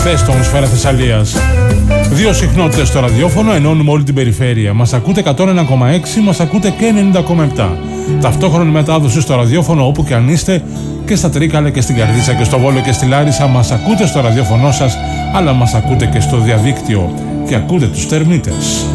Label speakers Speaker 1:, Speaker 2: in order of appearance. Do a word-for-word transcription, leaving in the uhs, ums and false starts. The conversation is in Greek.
Speaker 1: Φέστο Σφαίρα Θεσσαλίας. Δύο συχνότητες στο ραδιόφωνο ενώνουμε όλη την περιφέρεια. Μας ακούτε εκατόν ένα κόμμα έξι, μας ακούτε και ενενήντα κόμμα επτά. Ταυτόχρονη μετάδοση στο ραδιόφωνο όπου και αν είστε, και στα Τρίκαλα και στην Καρδίτσα και στο Βόλο και στη Λάρισα. Μας ακούτε στο ραδιόφωνο σας, αλλά μας ακούτε και στο διαδίκτυο και ακούτε τους Τερμίτες.